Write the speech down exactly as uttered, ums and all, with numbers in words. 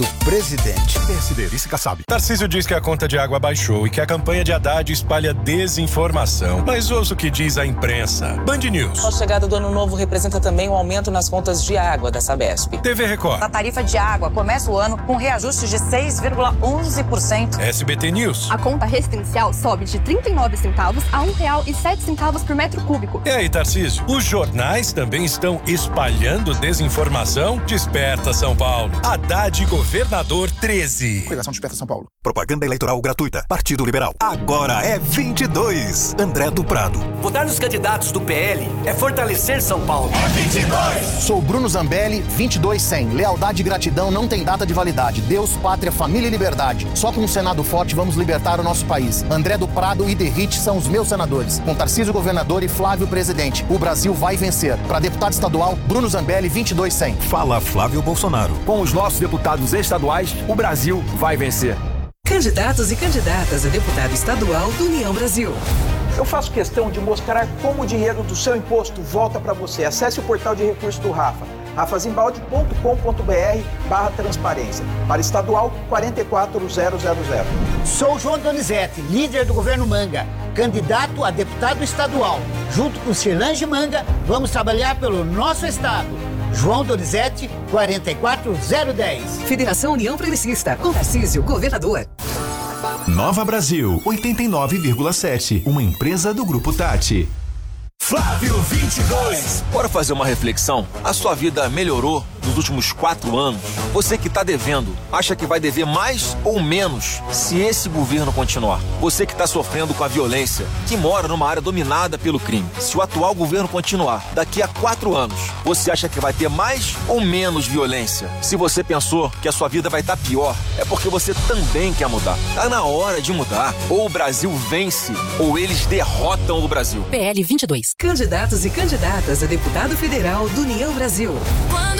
O presidente. P S D, Vice Kassab. Tarcísio diz que a conta de água baixou e que a campanha de Haddad espalha desinformação. Mas ouça o que diz a imprensa. Band News. A chegada do ano novo representa também um aumento nas contas de água da Sabesp. T V Record. A tarifa de água começa o ano com reajuste de seis vírgula onze por cento. S B T News. A conta residencial sobe de trinta e nove centavos a um real e sete centavos por metro cúbico. E aí, Tarcísio? Os jornais também estão espalhando desinformação? Desperta, São Paulo. Haddad Governador treze. Coligação Desperta São Paulo. Propaganda eleitoral gratuita. Partido Liberal. Agora é vinte e dois. André do Prado. Votar nos candidatos do P L é fortalecer São Paulo. É vinte e dois. Sou Bruno Zambelli, vinte e dois cem. Lealdade e gratidão não tem data de validade. Deus, pátria, família e liberdade. Só com um Senado forte vamos libertar o nosso país. André do Prado e Derrite são os meus senadores. Com Tarcísio governador e Flávio presidente. O Brasil vai vencer. Para deputado estadual, Bruno Zambelli, vinte e dois cem. Fala Flávio Bolsonaro. Com os nossos deputados estaduais, o Brasil vai vencer. Candidatos e candidatas a deputado estadual do União Brasil. Eu faço questão de mostrar como o dinheiro do seu imposto volta para você. Acesse o portal de recursos do Rafa, rafazimbalde ponto com ponto br barra transparência. Para estadual, quatro quatro zero zero zero. Sou João Donizete, líder do governo Manga, candidato a deputado estadual. Junto com Cirlange Manga, vamos trabalhar pelo nosso estado. João Donizete, quatro quatro zero um zero. Federação União Progressista, com Tarcísio, governador. Nova Brasil, oitenta e nove vírgula sete. Uma empresa do Grupo Tati. Flávio vinte e dois. Bora fazer uma reflexão? A sua vida melhorou nos últimos quatro anos? Você que está devendo, acha que vai dever mais ou menos se esse governo continuar? Você que está sofrendo com a violência, que mora numa área dominada pelo crime, se o atual governo continuar, daqui a quatro anos, você acha que vai ter mais ou menos violência? Se você pensou que a sua vida vai estar pior, é porque você também quer mudar. Tá na hora de mudar. Ou o Brasil vence, ou eles derrotam o Brasil. P L vinte e dois. Candidatos e candidatas a deputado federal do União Brasil. Quando